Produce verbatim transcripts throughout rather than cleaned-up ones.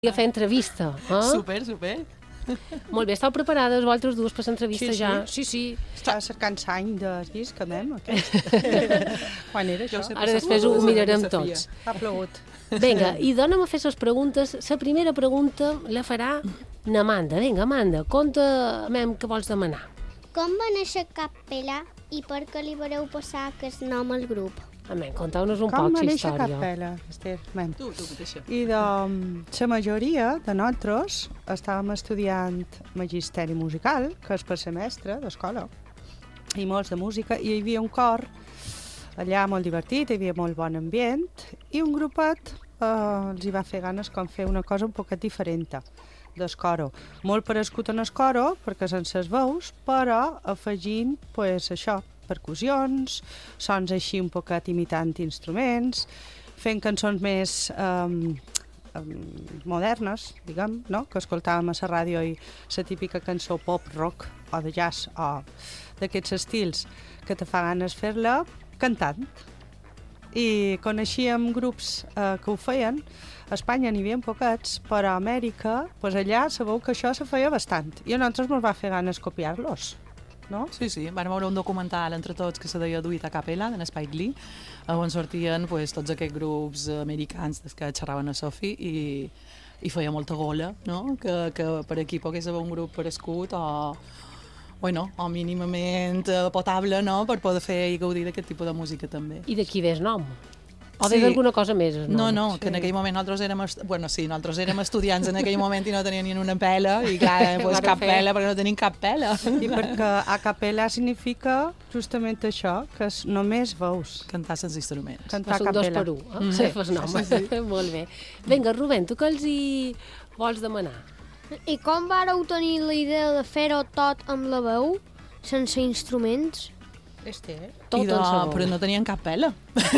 a fer entrevista. Eh? Super, super. Molt bé, estàu preparades vosaltres dues per l'entrevista Sí, sí. ja? Sí, sí. Estava cercant l'any de disc, anem, aquest. Quan era això? Ara després ho mirarem tots. Ha plogut. Vinga, i dona'm a fer les preguntes. La primera pregunta la farà n'Amanda. Vinga, Amanda, conta'm què vols demanar. Com va néixer Capella i per què li vareu passar aquest nom al grup? Amén, contau-nos un Com poc va la néixer història. Capella, Esther? Ben. Tu, tu mateixa. I de la majoria de nosaltres estàvem estudiant magisteri musical, que és per ser mestre d'escola, i molts de música, i hi havia un cor allà molt divertit, hi havia molt bon ambient, i un grupet eh, els hi va fer ganes com fer una cosa un poquet diferent d'escoro. Molt parescut en escoro, perquè sense les veus, però afegint, pues, això, percussions, sons així un poquet imitant instruments, fent cançons més um, um, modernes, diguem, no? Que escoltàvem a la ràdio i la típica cançó pop, rock o de jazz o d'aquests estils que te fa ganes fer-la cantant. I coneixíem grups eh, que ho feien. A Espanya n'hi havia poquets, però a Amèrica, pues allà sabeu que això se feia bastant. I a nosaltres ens va fer ganes copiar-los. No? Sí, sí, vam veure un documental entre tots que se deia Duit a Capella, d'en Spike Lee, on sortien pues, tots aquests grups americans des que xerraven a Sofi i, i feia molta gola, no? Que, que per aquí pogués haver un grup parescut o, bueno, o mínimament potable, no? Per poder fer i gaudir d'aquest tipus de música també. I d'aquí ve el nom? O Sí. ve d'alguna cosa més? El nom? No, no, Sí. que en aquell moment nosaltres érem, est- bueno, sí, nosaltres érem estudiants en aquell moment i no tenien ni una pela, i clar, pues, Van a cap fer. pela, perquè no tenim cap pela. I perquè a capella significa justament això, que és només veus. Cantar sense instruments. Cantar Fas un dos capella. per un, eh? Mm. Sí. Fas nom. Sí, sí. Molt bé. Vinga, Rubén, tu què els hi vols demanar? I com vareu tenir la idea de fer-ho tot amb la veu, sense instruments? Esther. Tot I de, en segon. però no tenien cap pela.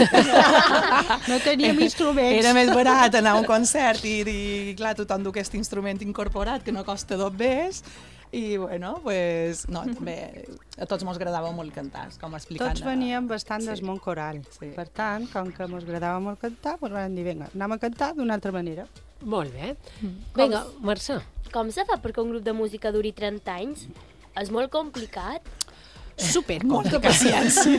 No teníem instruments. Era més barat anar a un concert i, i clar, tothom du aquest instrument incorporat que no costa dos bes i bueno, pues, no, també a tots mos agradava molt cantar, com explicant. Tots veníem bastant Sí. del món coral. Sí. Per tant, com que ens agradava molt cantar, doncs vam dir, vinga, anem a cantar d'una altra manera. Molt bé. Vinga, Mercè. Com se fa perquè un grup de música duri trenta anys? És molt complicat. Super Molta paciència.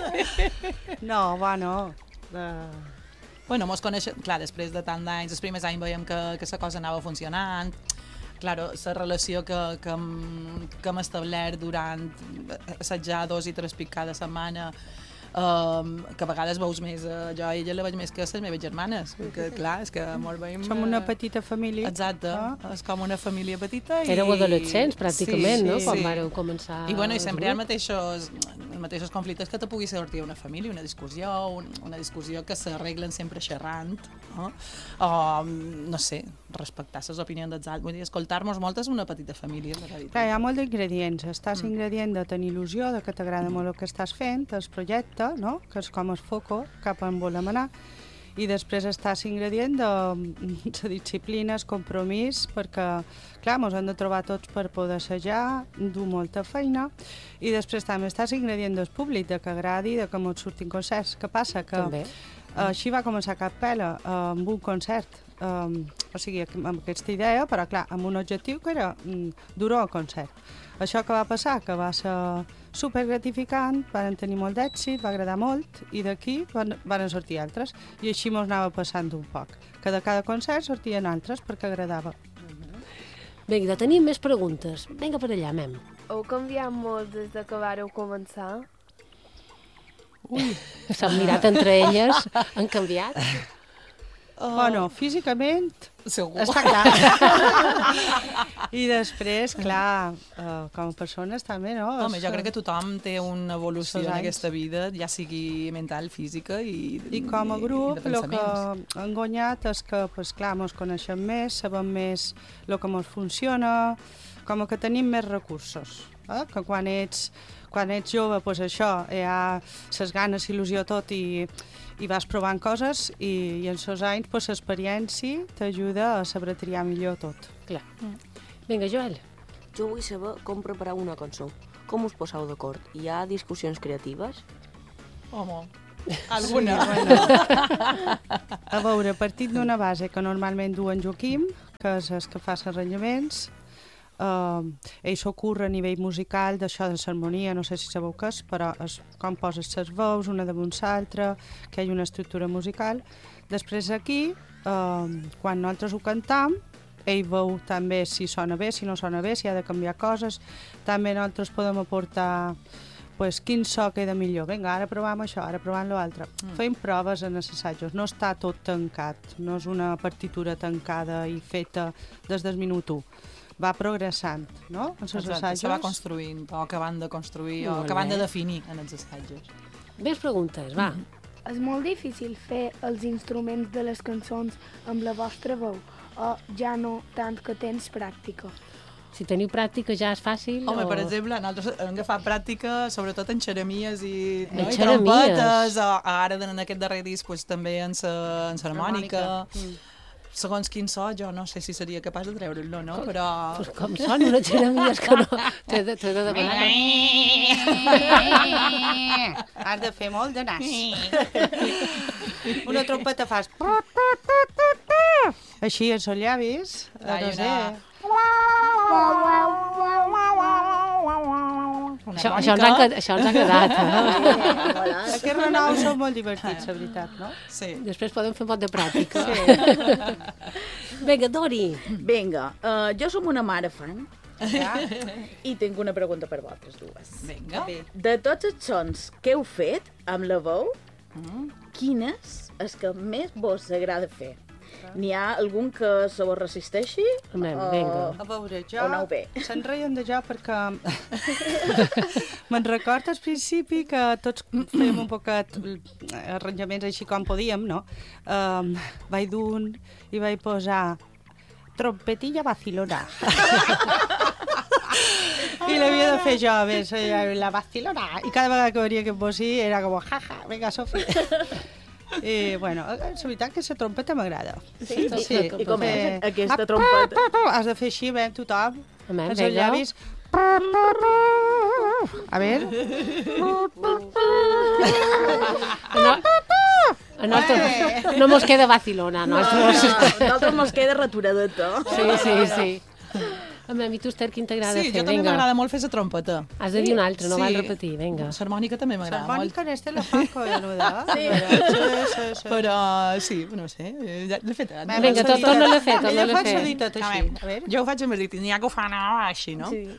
No, bueno... Uh... Bueno, mos coneixem, clar, després de tant d'anys, els primers anys veiem que, que la cosa anava funcionant, claro, la relació que, que, hem, que hem establert durant assajar dos i tres pics cada setmana, um, que a vegades veus més, uh, jo a ella la veig més que a les meves germanes, perquè clar, és que molt veiem... Som una petita família. Exacte, Ah. és com una família petita. I... Éreu adolescents, pràcticament, Sí, no? sí, Quan sí. vareu començar... I, bueno, i el sempre hi ha els grup. mateixos, els mateixos conflictes que te pugui sortir una família, una discussió, un, una discussió que s'arreglen sempre xerrant, no? O, no sé, respectar les opinions dels altres. Vull dir, escoltar-nos molt és una petita família, la veritat. Clar, hi ha molt d'ingredients. Estàs mm. ingredient de tenir il·lusió, de que t'agrada molt el que estàs fent, el projecte, no? Que és com el foco cap on volem anar. I després estàs ingredient de, de disciplina, el compromís, perquè, clar, ens hem de trobar tots per poder assajar, dur molta feina, i després també estàs ingredient del públic, de que agradi, de que ens surtin concerts. Què passa? Que També. Uh, així va començar Capella, uh, amb un concert, um, o sigui, amb aquesta idea, però clar, amb un objectiu que era um, dur el concert. Això que va passar, que va ser super gratificant, van tenir molt d'èxit, va agradar molt, i d'aquí van, van sortir altres, i així mos anava passant un poc. Que de cada concert sortien altres perquè agradava. Vinga, tenim més preguntes. Vinga per allà, mem. Heu canviat molt des de que vareu començar? S'han mirat entre elles, han canviat. Uh, bueno, físicament, Segur. està clar. I després, clar, uh, com a persones també, no? Home, jo crec que tothom té una evolució Els en anys. aquesta vida, ja sigui mental, física i I com a i grup, de el que pensaments. han guanyat és que, pues, clar, ens coneixem més, sabem més el que ens funciona, com que tenim més recursos. Eh? Que quan ets, quan ets jove, pues, això, hi ha ses ganes, il·lusió, tot, i, i vas provant coses, i, i en els anys pues, l'experiència t'ajuda a saber triar millor tot. Clar. Vinga, Joel. Jo vull saber com preparar una cançó. Com us poseu d'acord? Hi ha discussions creatives? Home, alguna. Sí, bueno. A veure, partit d'una base que normalment du en Joaquim, que és el que fa els arranjaments. Uh, ell s'ocorre a nivell musical d'això de l'harmonia, no sé si sabeu què és, però és com poses les veus una damunt l'altra, que hi ha una estructura musical. Després aquí, uh, quan nosaltres ho cantam, ell veu també si sona bé, si no sona bé, si ha de canviar coses. També nosaltres podem aportar pues, quin so queda millor. Vinga, ara provem això, ara provem l'altre. Mm. Fem proves en els assajos, no està tot tancat, no és una partitura tancada i feta des del minut u. Va progressant, no? En els assajos. Se va construint, o acabant de construir, o acabant de definir en els assajos. Més preguntes, va. Mm. És molt difícil fer els instruments de les cançons amb la vostra veu, o ja no tant que tens pràctica? Si teniu pràctica ja és fàcil? Home, o... per exemple, nosaltres hem agafat pràctica sobretot en xeremies i, no? En I xeremies. trompetes, o ara en aquest darrer disc pues, també en la harmònica. Mm. Segons quin so, jo no sé si seria capaç de treure'l, no? Però... Pues com són unes xeremies que no... T'he de, de demanar... Has de fer molt de nas. Una trompeta fas... Així, els llavis, Ai, no sé... una- Això, això, ens ha, enca- això ens ha agradat. Eh? Aquests renous són molt divertits, la veritat, no? Sí. Després podem fer un pot de pràctica. Sí. Vinga, Dori. Vinga, uh, jo som una mare fan Ja. i tinc una pregunta per vosaltres dues. Vinga. De tots els sons que heu fet amb la veu, quin és el que més vos agrada fer? N'hi ha algun que se vos resisteixi? Anem, o... vinga. A veure, jo... O aneu bé? Se'n reien de jo perquè... Me'n recordo al principi que tots fèiem un poquet arranjaments així com podíem, no? Um, vaig d'un i vaig posar trompetilla vacilona. I l'havia de fer jo, a més, la vacilona. I cada vegada que venia aquest bocí era com, jaja, vinga, Sofi. I, bueno, la veritat que la trompeta m'agrada. Sí? I, sí. I com és Eh, aquesta trompeta? Has de fer així, veiem tothom. Anem, Els vinga. llavis. A veure. No, a nosaltres no mos queda vacilona. No, No, no, nosaltres mos queda raturadeta. Sí, sí, sí. A mi, tu, Esther, quin t'agrada Sí, fer? jo també Vinga. m'agrada molt fer la trompeta. Has de dir una altra, no Sí. val repetir, vinga. L'harmònica també m'agrada molt. L'harmònica n'este la fa collonuda. Sí. Sí, sí, sí. Però sí, no sé, eh, ja l'he fet. eh? Vinga, tot- torna-la a fer, Ella torna-la a fa fer. el sonitet A així. veure, A veure. jo ho faig amb el dit, n'hi ha que ho fan així, no? Sí.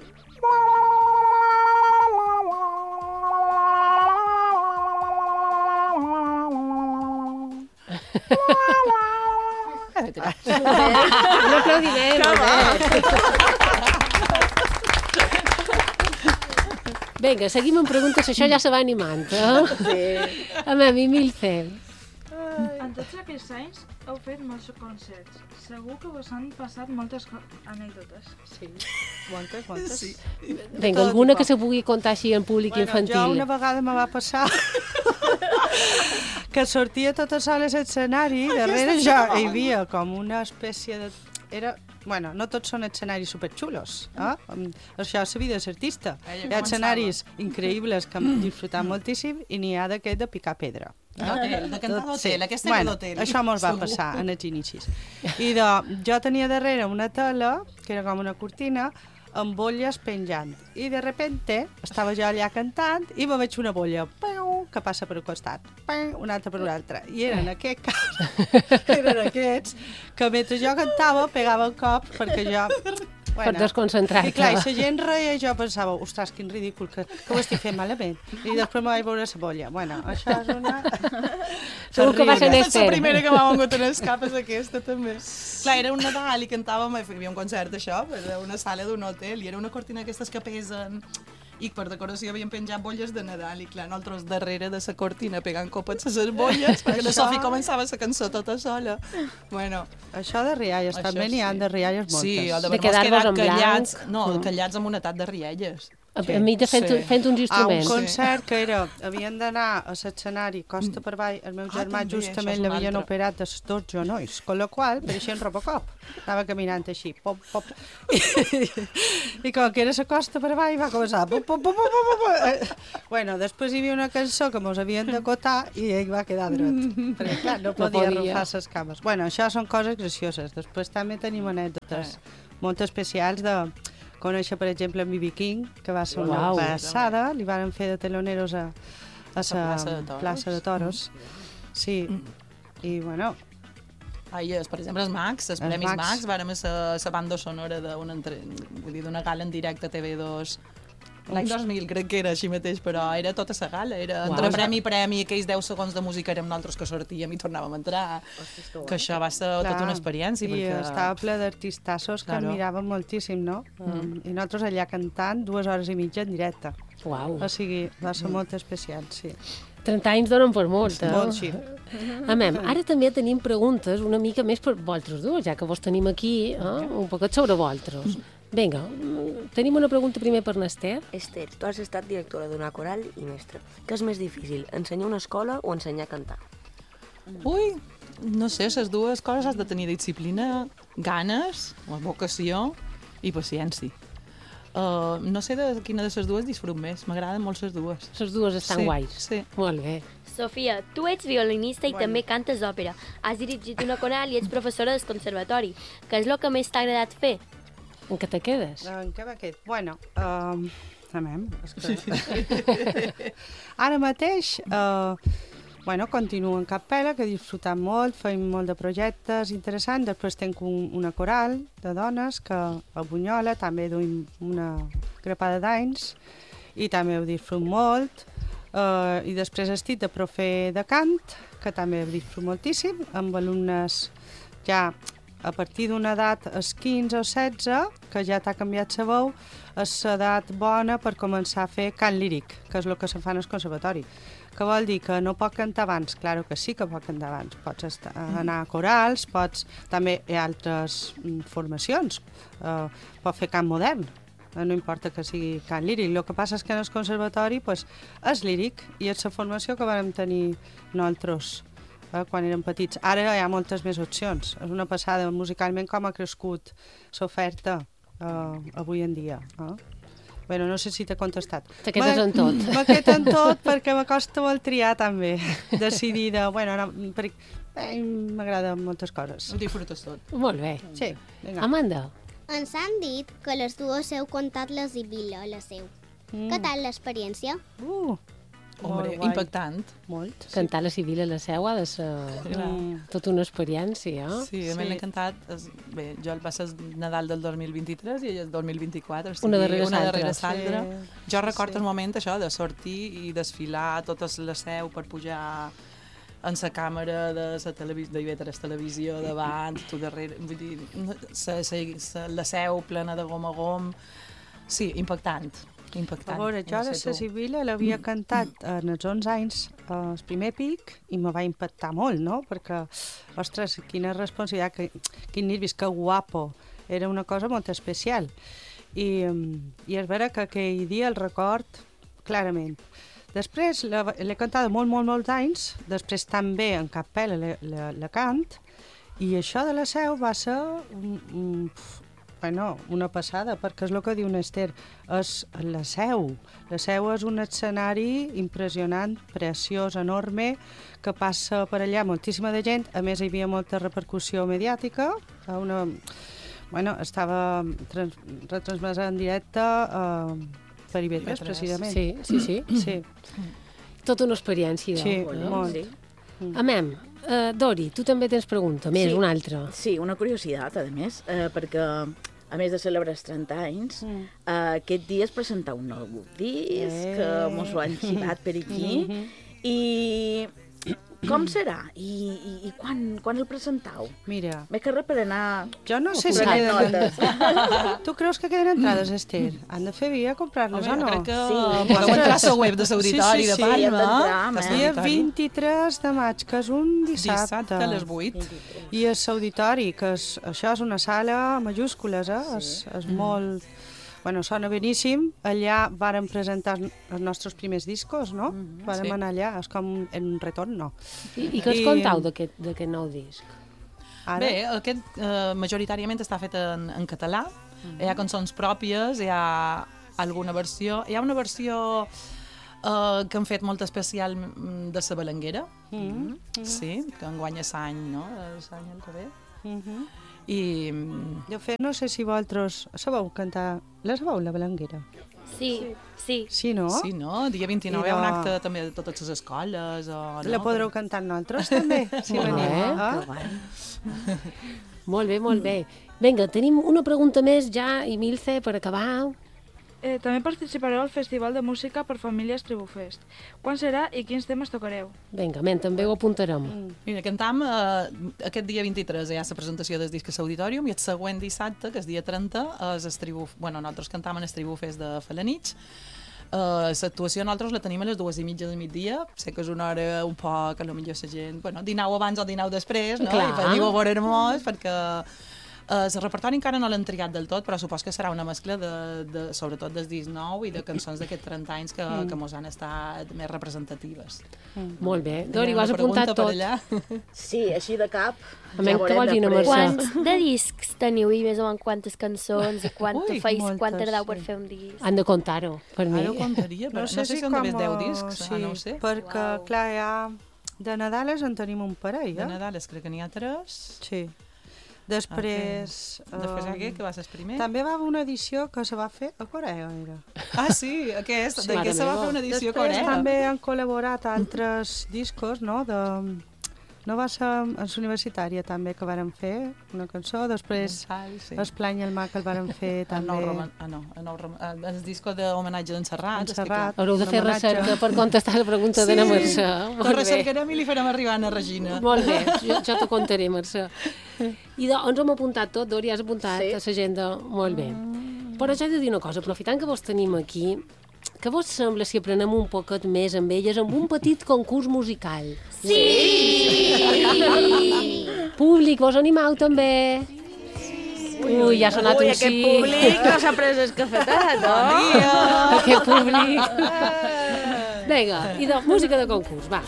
Un aplaudiment. Vinga, seguim amb preguntes, això ja se va animant, eh? Sí. A mi, Milce. En tots aquests anys heu fet molts concerts. Segur que vos han passat moltes co- anècdotes. Sí, moltes, moltes. Sí. Vinga, alguna que se pugui contar així en públic Bueno, infantil. jo una vegada me va passar que sortia tota sola a l'escenari, darrere jo hi havia com una espècie de... Era... Bueno, no tots són escenaris superxulos, eh? Això és la vida d'artista. Ella Hi ha començava. escenaris increïbles que hem disfrutat moltíssim i n'hi ha d'aquest de picar pedra. L'hotel, de cantar d'hotel, aquesta era bueno, l'hotel. això mos va Segur. passar en els inicis. I de, jo tenia darrere una tela, que era com una cortina, amb bolles penjant. I de repente estava jo allà cantant i me veig una bolla pau, que passa per un costat, pau, una altra per un altre. I eren aquest cas, eren aquests, que mentre jo cantava pegaven cops perquè jo... Per desconcentrar-te. I clar, i la gent reia i jo pensava, ostres, quin ridícul, que, que ho estic fent malament. I després me vaig veure la bolla. Bueno, això és una... Segur que va ser Aquesta és Esther. la primera que m'ha vengut en els cap és aquesta, també. Clar, era un Nadal i cantàvem, hi havia un concert, això, era una sala d'un hotel, i era una cortina d'aquestes que pesen, i per decoració havien penjat bolles de Nadal, i clar, nosaltres darrere de la cortina pegant copets a les bolles, perquè la Això- Sofi començava la cançó tota sola. Bueno, Això de rialles, Això també n'hi ha sí. de rialles moltes. sí, el de, De de quedar-vos quedar en blanc. callats, no, Mm. callats amb una tat de rialles. A, a mi de fent, Sí. fent uns A un instruments. concert que era, havien d'anar a l'escenari costa per avall, el meu Ah, germà també, justament això és un l'havien altre. operat dels dos genolls, con la qual pareixia un Robocop. Anava caminant així, pop, pop. I, i com que era la costa per avall va començar pop, pop, pop, pop, pop, pop. Eh, Bueno, després hi havia una cançó que mos havien d'acotar i ell va quedar dret, perquè clar, no podia podia. arrufar les cames. Bueno, això són coses gracioses. Després també tenim anècdotes molt especials de conèixer, per exemple, en B B King, que va ser una Uau. passada, li van fer de teloneros a, a la plaça de Toros. plaça de Toros. Sí, i bueno, Ai, es, per exemple, els Max, els Els Premis Max. Max, vàrem ser la banda sonora d'una entre- vull dir, d'una gala en directe a T V dos l'any dos mil, crec que era així mateix, però era tota la gala, era entre Uau. premi i premi, aquells deu segons de música érem nosaltres que sortíem i tornàvem a entrar, que això va ser clar, tota una experiència. i perquè... estava ple d'artistassos que Claro. admiraven moltíssim, no? Um, I nosaltres allà cantant dues hores i mitja en directe. Uau. O sigui, va ser molt especial, sí. trenta anys donen per molt, eh? Molt, sí. Amem, ara també tenim preguntes una mica més per vosaltres dos, ja que vos tenim aquí, eh? un poquet sobre vosaltres. Vinga, mm, tenim una pregunta primer per n'Ester. Esther, tu has estat directora d'una coral i mestra. Què és més difícil, ensenyar una escola o ensenyar a cantar? Ui, no sé, les dues coses has de tenir disciplina, ganes, vocació i paciència. Uh, no sé de quina de les dues disfrut més, m'agraden molt les dues. Les dues estan Sí, guais. sí. Molt bé. Sofia, tu ets violinista i Bueno. també cantes òpera. Has dirigit una coral i ets professora del conservatori. Què és el que més t'ha agradat fer? En què te quedes? En què va aquest? Bueno, um, amem, és que... Ara mateix, uh, bueno, continuo en capella, que he disfrutat molt, feim molt de projectes interessants, després tenc un, una coral de dones que a Bunyola també duim una grapada d'anys i també ho disfrut molt. Uh, I després estic de profe de cant, que també ho disfrut moltíssim, amb alumnes ja a partir d'una edat, els quinze o setze, que ja t'ha canviat la veu, és l'edat bona per començar a fer cant líric, que és el que se fa en el conservatori. Que vol dir que no pot cantar abans? Claro que sí que pot cantar abans. Pots estar, anar a corals, pots... També hi ha altres mm, formacions. Uh, pot fer cant modern, uh, no importa que sigui cant líric. El que passa és que en el conservatori pues, és líric i és la formació que vam tenir nosaltres eh, quan érem petits. Ara hi ha moltes més opcions. És una passada musicalment com ha crescut l'oferta eh, avui en dia. Eh? Bueno, no sé si t'he contestat. Te quedes en tot. Me quedo en tot perquè m'acosta molt triar també. Decidir de... Bueno, no, per, eh, m'agraden moltes coses. Ho disfrutes tot. Molt bé. Sí, vinga. Amanda. Ens han dit que les dues heu contat la Sibila, la seu. Mm. Què tal l'experiència? Uh, Hombre, guai. impactant. Molt. Cantar la Civil a la seu ha de ser Mm. tota una experiència. Eh? Sí, a mi m'ha encantat. Es, bé, jo el va ser el Nadal del dos mil vint-i-tres i ell el dos mil vint-i-quatre. O sigui, Una darrere una l'altra. darrere l'altra. Sí, Jo recordo sí. el moment això de sortir i desfilar tota la seu per pujar en la càmera de la televisió, d'I V tres Televisió davant, tu darrere, vull dir, no, sa, sa, sa, la seu plena de gom a gom. Sí, impactant. Impactant. A veure, jo no la sé tu. Sibila l'havia cantat en els onze anys, al primer pic, i me va impactar molt, no? Perquè, ostres, quina responsabilitat, que, quin nervis, que guapo. Era una cosa molt especial. I, i és vera que aquell dia el record clarament. Després la- l'he cantada molt, molt, molts anys, després també en capella la, la, la cant, i això de la seu va ser un, un, bueno, una passada, perquè és el que diu Nester, és la seu. La seu és un escenari impressionant, preciós, enorme, que passa per allà moltíssima de gent, a més hi havia molta repercussió mediàtica, una, bueno, estava trans, retransmesa en directe eh, per I V tres, precisament. Sí, sí, sí. Sí. Tota una experiència. Sí, no? molt. Sí. Amem, uh, Dori, tu també tens pregunta, més Sí. una altra. Sí, una curiositat, a més, eh, perquè a més de celebrar els trenta anys, Mm. eh, aquest dia es presenta un nou disc, Eh. que mos ho han xivat per aquí, i com serà? I, i, i quan, quan el presentau? Mira, Més que res per anar... jo no sé si prenent queden... notes. Tu creus que queden entrades, Esther? Han de fer via a comprar-les Home, o no? crec que Sí. podeu entrar a la web de l'Auditori Sí, sí, de sí. Palma. Hi hem d'entrar, que és home. Dia l'Auditori. vint-i-tres de maig, que és un dissabte. Dissabte a les vuit. I és l'auditori, que és, això és una sala majúscules, eh? Sí. És, és molt, Bueno, sona beníssim. Allà vàrem presentar els nostres primers discos, no? Mm-hmm. Vàrem sí. anar allà, és com en un retorn, no? I, i què es I... contau d'aquest nou disc? Ara? Bé, aquest eh, majoritàriament està fet en, en català. Mm-hmm. Hi ha cançons pròpies, hi ha alguna versió... Hi ha una versió eh, que han fet molt especial de sa Belenguera. Mm-hmm. Sí, que enguanya s'any, no? S'any el que ve. Mm-hmm. I... De fet, no sé si vosaltres sabeu cantar... La sabeu, la Belenguera? Sí, sí. Sí, no? Sí, no? Dia vint-i-nou hi ha un acte també de totes les escoles. O, no? La podreu cantar nosaltres, també, si molt veniu. Bé, ah? Molt bé, molt bé. Vinga, tenim una pregunta més ja, i Milce, per acabar. Eh, també participareu al Festival de Música per Famílies Tribufest. Quan serà i quins temes tocareu? Vinga, men, també ho apuntarem. Mm. Mira, cantam eh, aquest dia vint-i-tres hi ha la presentació del disc a l'Auditorium i el següent dissabte, que és dia trenta, és el Tribuf... bueno, nosaltres cantam en el Tribufest de Felanitx. Uh, L'actuació nosaltres la tenim a les dues i mitja del migdia. Sé que és una hora un poc, a lo millor la gent... Bueno, dinau abans o dinau després, no? Clar. I veniu a veure-nos, perquè... Uh, el repertori encara no l'han triat del tot, però supos que serà una mescla de, de, sobretot del disc nou i de cançons d'aquests trenta anys que, mm. que mos han estat més representatives. Mm. Molt bé. Dori, ho has apuntat tot. Sí, així de cap. A menys que vols dir una Mercè. Quants de discs teniu i més o menys quantes cançons i quant Ui, feis, moltes, quant tardeu sí. per fer un disc? Han de comptar-ho, per mi. Ara ho comptaria, però no sé, no sé si, si han d'haver deu discs. Sí, ah, no ho sé. perquè, wow. clar, ja... De Nadales en tenim un parell, eh? De Nadales crec que n'hi ha tres. Sí. Després... Okay. Després um, aquest, que va ser el primer. També va haver una edició que se va fer a Corea, era. Ah, sí? Aquest? Sí, de què se va fer una edició a Corea? Després també han col·laborat altres discos, no?, de... No va ser en l'universitària també que vàrem fer una cançó, després Ai, sí. Esplany el Mar que el vàrem fer també. El, nou, ah, no, el, nou, el disco d'homenatge d'en Serrat. Serrat. Haureu de fer recerca per contestar la pregunta sí. de la Mercè. La recercarem i li farem arribar a la Regina. Molt bé, jo, jo te contaré, Mercè. I de, ens hem apuntat tot, Dori, has apuntat sí. a l'agenda. Molt bé. Mm. Però ja he de dir una cosa, aprofitant que vos tenim aquí, què vos sembla si aprenem un poquet més amb elles amb un petit concurs musical? Sí! sí! Públic, vos animau també? Ui, ui, ja ha sonat ui, un sí. Ui, aquest públic no s'ha pres el cafetat, no? Aquest públic. Vinga, i de música de concurs, va.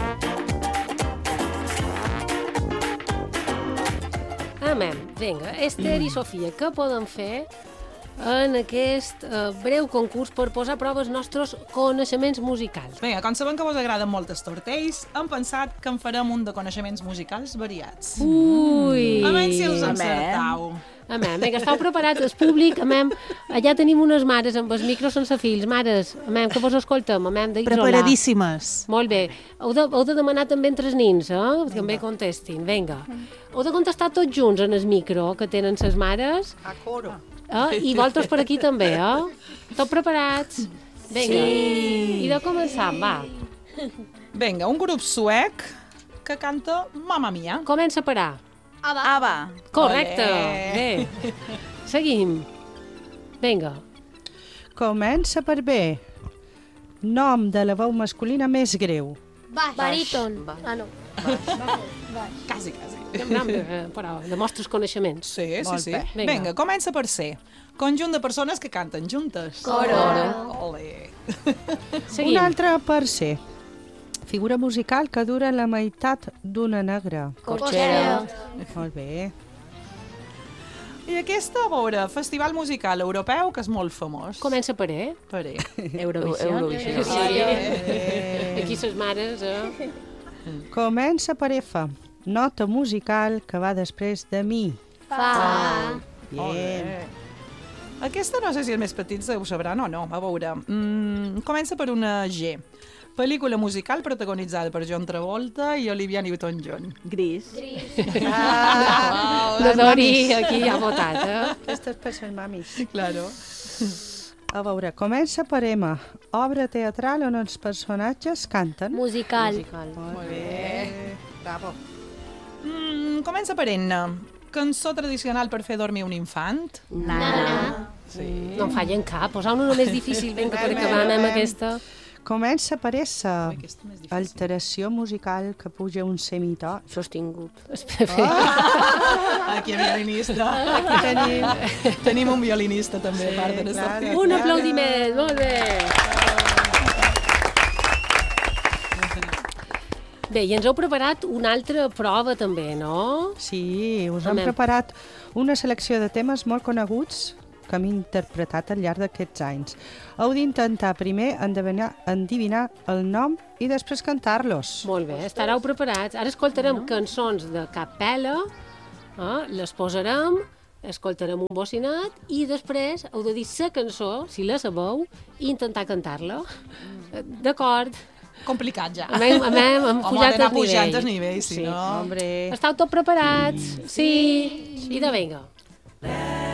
Amem, vinga, Esther i Sofia, què poden fer en aquest uh, breu concurs per posar a prova els nostres coneixements musicals? Vinga, com sabem que vos agraden molt els tortells, hem pensat que en farem un de coneixements musicals variats. Ui! A menys si els encertau. Amem, vinga, esteu preparats, el públic, amem, allà tenim unes mares amb els micros sense fils, mares, amem, que vos escoltem, amem, de Xolar. Preparadíssimes. Molt bé, heu de, heu de demanar també entre els nins, eh? Que també contestin, vinga. Heu de contestar tots junts en el micro que tenen ses mares. A coro. Eh? I vosaltres per aquí també, eh? Tots preparats? Vinga. Sí. I de començar, va. Vinga, un grup suec que canta Mamma Mia. Comença per A. Ava. Ava. Correcte. Bé. Seguim. Vinga. Comença per B. Nom de la veu masculina més greu. Baix. Baríton. Ah, no. Baix. Quasi, quasi. Però demostres coneixements. Sí, sí, sí. Vinga. Vinga, comença per C. Conjunt de persones que canten juntes. Coro. Ole. Seguim. Un altre per C. Figura musical que dura la meitat d'una negra. Corxera. Molt bé. I aquesta, a veure, festival musical europeu que és molt famós. Comença per E. Per E. Eurovisió. Eurovisió. Sí. Aquí ses mares, eh? Comença per F. Nota musical que va després de mi. Fa. Bien. Aquesta no sé si els més petits ho sabran o no, a veure. Mm, comença per una G. Pel·lícula musical protagonitzada per John Travolta i Olivia Newton-John. Gris. Gris. Ah, la Dori aquí ha votat, eh? Aquesta és per les mamis. Claro. A veure, comença per M. Obra teatral on els personatges canten. Musical. Musical. Molt bé. Bravo. Mm, comença per N. Cançó tradicional per fer dormir un infant. Nana. Sí. No em fallen cap, posar una més difícil, vinga, per acabar amb aquesta. comença a aparèixer alteració musical que puja un semitò. Sostingut. Ah! Aquí hi ha violinista. Aquí tenim... tenim un violinista també, sí, a part de la Sofia. Un aplaudiment, molt bé. Bé, i ens heu preparat una altra prova també, no? Sí, us hem preparat una selecció de temes molt coneguts que hem interpretat al llarg d'aquests anys. Heu d'intentar primer endevinar, endivinar el nom i després cantar-los. Molt bé, estareu preparats. Ara escoltarem no. cançons de capella, eh? les posarem, escoltarem un bocinat i després heu de dir la cançó, si la sabeu, i intentar cantar-la. Mm. D'acord? Complicat ja. Hem, hem, hem pujat el nivell. Pujant el nivell, si sí. no... Hombre. Estau tots preparats? Sí. sí. I de vinga.